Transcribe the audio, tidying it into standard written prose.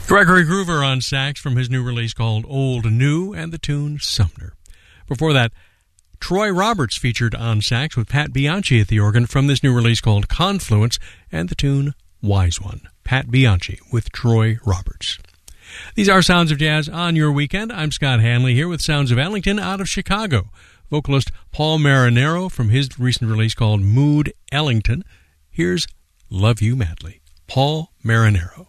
Gregory Groover on sax from his new release called Old New, and the tune Sumner. Before that, Troy Roberts featured on sax with Pat Bianchi at the organ from this new release called Confluence, and the tune Wise One. Pat Bianchi with Troy Roberts. These are Sounds of Jazz on your weekend. I'm Scott Hanley here with Sounds of Ellington out of Chicago. Vocalist Paul Marinaro from his recent release called Mood Ellington. Here's Love You Madly. Paul Marinaro.